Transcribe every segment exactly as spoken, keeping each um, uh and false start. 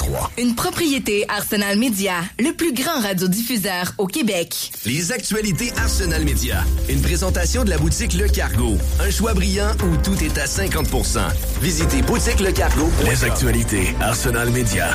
trois. Une propriété Arsenal Média, le plus grand radiodiffuseur au Québec. Les actualités Arsenal Média. Une présentation de la boutique Le Cargo. Un choix brillant où tout est à cinquante pour cent. Visitez boutique le cargo point com. Les actualités Arsenal Média.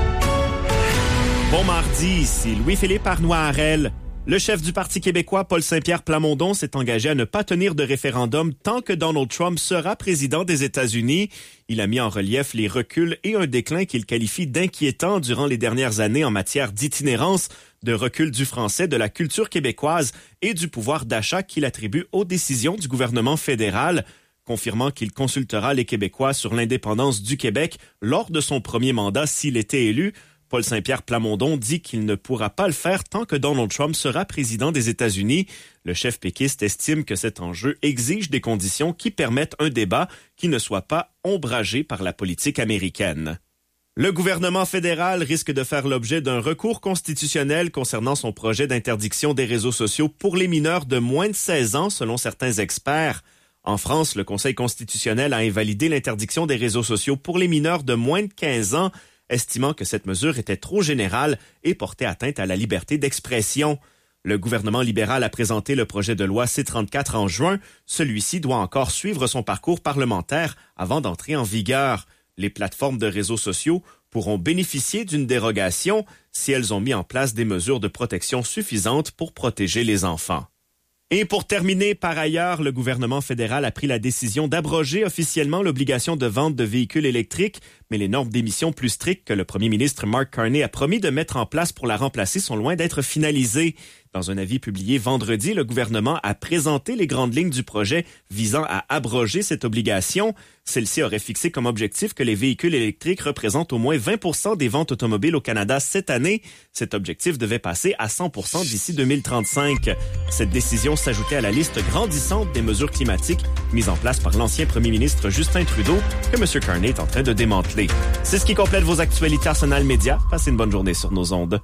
Bon mardi, ici Louis-Philippe Arnois-Harel. Le chef du Parti québécois, Paul Saint-Pierre Plamondon, s'est engagé à ne pas tenir de référendum tant que Donald Trump sera président des États-Unis. Il a mis en relief les reculs et un déclin qu'il qualifie d'inquiétant durant les dernières années en matière d'itinérance, de recul du français, de la culture québécoise et du pouvoir d'achat qu'il attribue aux décisions du gouvernement fédéral. Confirmant qu'il consultera les Québécois sur l'indépendance du Québec lors de son premier mandat s'il était élu, Paul Saint-Pierre Plamondon dit qu'il ne pourra pas le faire tant que Donald Trump sera président des États-Unis. Le chef péquiste estime que cet enjeu exige des conditions qui permettent un débat qui ne soit pas ombragé par la politique américaine. Le gouvernement fédéral risque de faire l'objet d'un recours constitutionnel concernant son projet d'interdiction des réseaux sociaux pour les mineurs de moins de seize ans, selon certains experts. En France, le Conseil constitutionnel a invalidé l'interdiction des réseaux sociaux pour les mineurs de moins de quinze ans, estimant que cette mesure était trop générale et portait atteinte à la liberté d'expression. Le gouvernement libéral a présenté le projet de loi C trente-quatre en juin. Celui-ci doit encore suivre son parcours parlementaire avant d'entrer en vigueur. Les plateformes de réseaux sociaux pourront bénéficier d'une dérogation si elles ont mis en place des mesures de protection suffisantes pour protéger les enfants. Et pour terminer, par ailleurs, le gouvernement fédéral a pris la décision d'abroger officiellement l'obligation de vente de véhicules électriques, mais les normes d'émissions plus strictes que le premier ministre Mark Carney a promis de mettre en place pour la remplacer sont loin d'être finalisées. Dans un avis publié vendredi, le gouvernement a présenté les grandes lignes du projet visant à abroger cette obligation. Celle-ci aurait fixé comme objectif que les véhicules électriques représentent au moins vingt pour cent des ventes automobiles au Canada cette année. Cet objectif devait passer à cent pour cent d'ici deux mille trente-cinq. Cette décision s'ajoutait à la liste grandissante des mesures climatiques mises en place par l'ancien premier ministre Justin Trudeau que M. Carney est en train de démanteler. C'est ce qui complète vos actualités Arsenal Média. Passez une bonne journée sur nos ondes.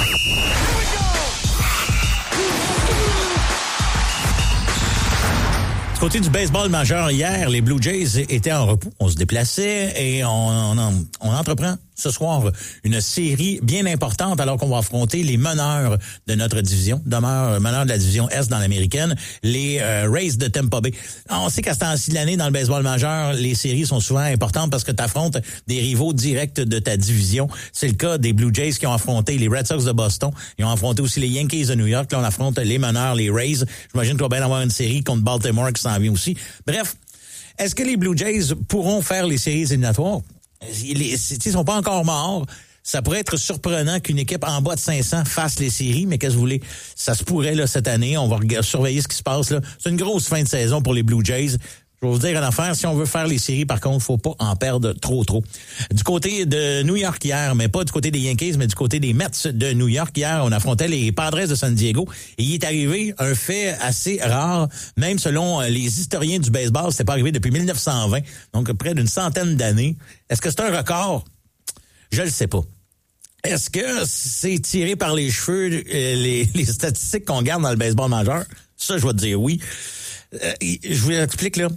Du côté du baseball majeur, hier, les Blue Jays étaient en repos. On se déplaçait et on, on, on entreprend ce soir une série bien importante alors qu'on va affronter les meneurs de notre division, demeure meneurs de la division Est dans l'américaine, les euh, Rays de Tampa Bay. On sait qu'à ce temps-ci de l'année, dans le baseball majeur, les séries sont souvent importantes parce que tu affrontes des rivaux directs de ta division. C'est le cas des Blue Jays qui ont affronté les Red Sox de Boston. Ils ont affronté aussi les Yankees de New York. Là, on affronte les meneurs, les Rays. J'imagine qu'il va bien avoir une série contre Baltimore qui s'en vient aussi. Bref, est-ce que les Blue Jays pourront faire les séries éliminatoires? Ils ne sont pas encore morts. Ça pourrait être surprenant qu'une équipe en bas de cinq cents fasse les séries, mais qu'est-ce que vous voulez? Ça se pourrait là cette année. On va regarder, surveiller ce qui se passe là. C'est une grosse fin de saison pour les Blue Jays. Je vais vous dire une affaire, si on veut faire les séries, par contre, faut pas en perdre trop, trop. Du côté de New York hier, mais pas du côté des Yankees, mais du côté des Mets de New York hier, on affrontait les Padres de San Diego. Et il est arrivé un fait assez rare, même selon les historiens du baseball, c'était pas arrivé depuis mille neuf cent vingt, donc près d'une centaine d'années. Est-ce que c'est un record? Je le sais pas. Est-ce que c'est tiré par les cheveux euh, les, les statistiques qu'on garde dans le baseball majeur? Ça, je vais te dire oui. Euh, je vous explique là.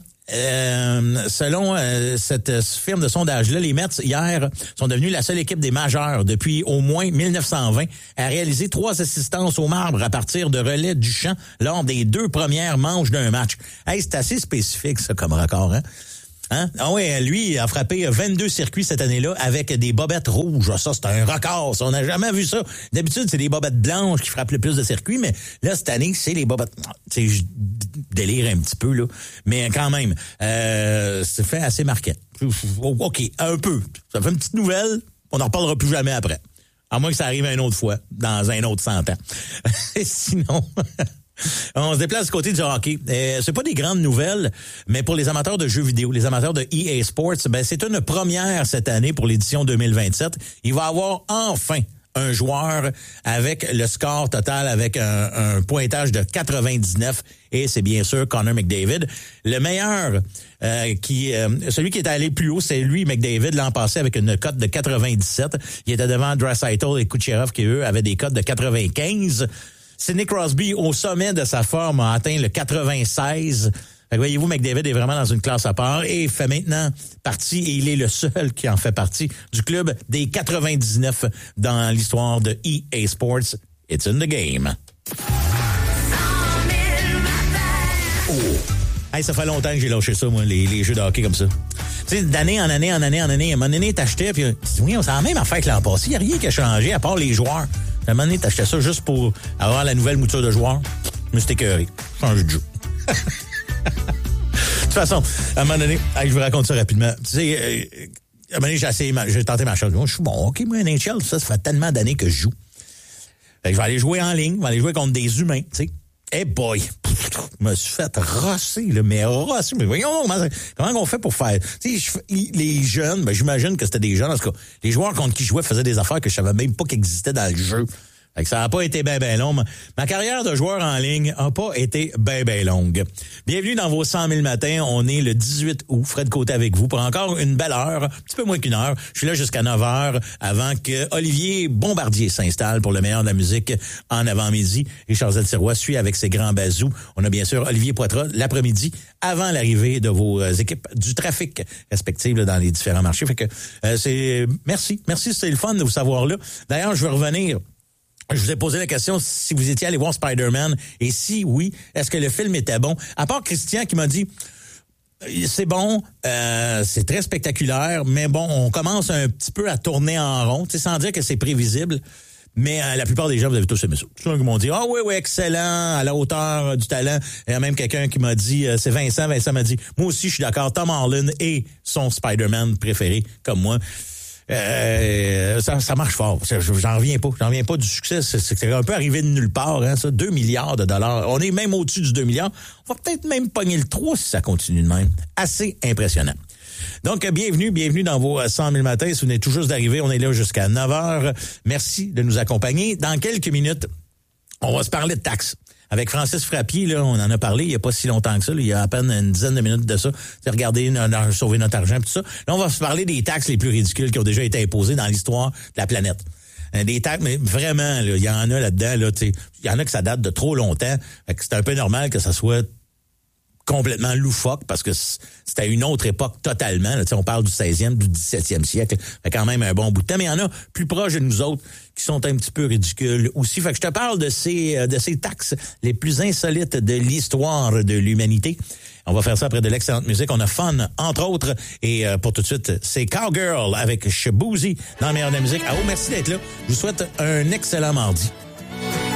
Euh, selon euh, cette firme de sondage-là, les Mets, hier, sont devenus la seule équipe des majeurs depuis au moins mille neuf cent vingt à réaliser trois assistances au marbre à partir de relais du champ lors des deux premières manches d'un match. Hey, c'est assez spécifique, ça, comme record, hein? Hein? Ah oui, lui, il a frappé vingt-deux circuits cette année-là avec des bobettes rouges. Ça, c'est un record. Ça. On n'a jamais vu ça. D'habitude, c'est des bobettes blanches qui frappent le plus de circuits, mais là, cette année, c'est les bobettes... Tu sais, je délire un petit peu, là. Mais quand même, euh, c'est fait assez marquant. OK, un peu. Ça fait une petite nouvelle. On n'en reparlera plus jamais après. À moins que ça arrive une autre fois, dans un autre cent ans. Sinon... On se déplace du côté du hockey. Euh, c'est pas des grandes nouvelles, mais pour les amateurs de jeux vidéo, les amateurs de E A Sports, ben c'est une première cette année pour l'édition deux mille vingt-sept. Il va y avoir enfin un joueur avec le score total avec un, un pointage de quatre-vingt-dix-neuf et c'est bien sûr Connor McDavid. Le meilleur, euh, qui, euh, celui qui est allé plus haut, c'est lui, McDavid, l'an passé avec une cote de quatre-vingt-dix-sept. Il était devant Draisaitl et Kucherov qui, eux, avaient des cotes de quatre-vingt-quinze. Sidney Crosby, au sommet de sa forme, a atteint le quatre-vingt-seize. Fait que voyez-vous, McDavid est vraiment dans une classe à part et fait maintenant partie, et il est le seul qui en fait partie, du club des quatre-vingt-dix-neuf dans l'histoire de E A Sports. It's in the game. Oh. Hey, ça fait longtemps que j'ai lâché ça, moi, les, les jeux de hockey comme ça. Tu sais, d'année en année, en année, en année, à un moment donné, t'achetais, puis tu dis, oui, c'est la même affaire que l'an passé. Il n'y a rien qui a changé, à part les joueurs. À un moment donné, t'achetais ça juste pour avoir la nouvelle mouture de joueurs. Mais c'était écœuré. Changer de jeu. De toute façon, à un moment donné, hey, je vous raconte ça rapidement. Tu sais, euh, à un moment donné, j'ai essayé, ma, j'ai tenté ma chance. Je suis bon, OK, moi, N H L, ça, ça fait tellement d'années que je joue. Fait que je vais aller jouer en ligne, je vais aller jouer contre des humains, tu sais. Eh hey boy, je me suis fait rosser, là, mais rosser. Mais voyons, comment, comment on fait pour faire? Tu sais, les jeunes, ben, j'imagine que c'était des jeunes, en tout cas, les joueurs contre qui je jouais faisaient des affaires que je savais même pas qu'ils existaient dans le jeu. Fait que ça n'a pas été bien, bien long. Ma carrière de joueur en ligne n'a pas été bien, bien longue. Bienvenue dans vos cent mille matins. On est le dix-huit août. Fred Côté avec vous pour encore une belle heure, un petit peu moins qu'une heure. Je suis là jusqu'à neuf heures avant que Olivier Bombardier s'installe pour le meilleur de la musique en avant-midi. Richard Zelle-Sirois suit avec ses grands bazous. On a bien sûr Olivier Poitras l'après-midi avant l'arrivée de vos équipes du trafic respectives dans les différents marchés. Fait que euh, c'est merci. Merci, c'est le fun de vous savoir là. D'ailleurs, je vais revenir. Je vous ai posé la question si vous étiez allé voir Spider-Man et si oui, est-ce que le film était bon? À part Christian qui m'a dit c'est bon, euh, c'est très spectaculaire, mais bon, on commence un petit peu à tourner en rond, tu sais, sans dire que c'est prévisible. Mais euh, la plupart des gens, vous avez tous aimé ça. Tous ceux qui m'ont dit, ah oui, oui, excellent, à la hauteur euh, du talent. Il y a même quelqu'un qui m'a dit, euh, c'est Vincent, Vincent m'a dit, moi aussi, je suis d'accord, Tom Holland est son Spider-Man préféré, comme moi. Euh, ça, ça marche fort. J'en reviens pas. J'en reviens pas du succès. C'est, c'est un peu arrivé de nulle part, hein, ça. deux milliards de dollars. On est même au-dessus du deux milliards. On va peut-être même pogner le trois si ça continue de même. Assez impressionnant. Donc, bienvenue, bienvenue dans vos cent mille matins. Si vous venez tout juste d'arriver, on est là jusqu'à neuf heures. Merci de nous accompagner. Dans quelques minutes, on va se parler de taxes. Avec Francis Frappier, là, on en a parlé il n'y a pas si longtemps que ça. Là, il y a à peine une dizaine de minutes de ça. C'est regarder, sauver notre argent et tout ça. Là, on va se parler des taxes les plus ridicules qui ont déjà été imposées dans l'histoire de la planète. Des taxes, mais vraiment, il y en a là-dedans. Là, il y en a que ça date de trop longtemps. Fait que c'est un peu normal que ça soit complètement loufoque parce que c'était à une autre époque totalement. Là, on parle du seizième, du dix-septième siècle. Fait quand même un bon bout de temps. Mais il y en a plus proches de nous autres qui sont un petit peu ridicules aussi. Fait que je te parle de ces, de ces taxes les plus insolites de l'histoire de l'humanité. On va faire ça après de l'excellente musique. On a Fun, entre autres. Et euh, pour tout de suite, c'est Cowgirl avec Shaboozey dans le meilleur de la musique. Ah oh, merci d'être là. Je vous souhaite un excellent mardi.